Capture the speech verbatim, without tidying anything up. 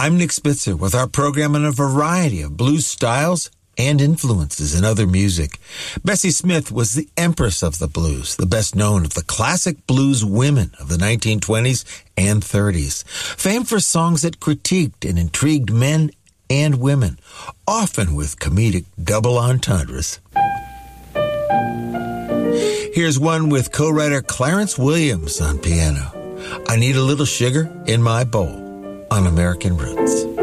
I'm Nick Spitzer with our program on a variety of blues styles and influences in other music. Bessie Smith was the empress of the blues, the best known of the classic blues women of the nineteen twenties and thirties. Famed for songs that critiqued and intrigued men and women, often with comedic double entendres. Here's one with co-writer Clarence Williams on piano. I Need a Little Sugar in My Bowl on American Roots.